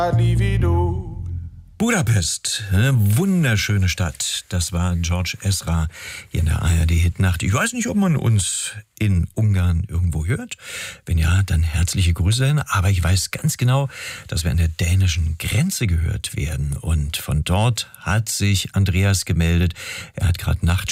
Budapest, eine wunderschöne Stadt. Das war George Ezra hier in der ARD-Hitnacht. Ich weiß nicht, ob man uns in Ungarn irgendwo hört. Wenn ja, dann herzliche Grüße. Aber ich weiß ganz genau, dass wir an der dänischen Grenze gehört werden. Und von dort hat sich Andreas gemeldet. Er hat gerade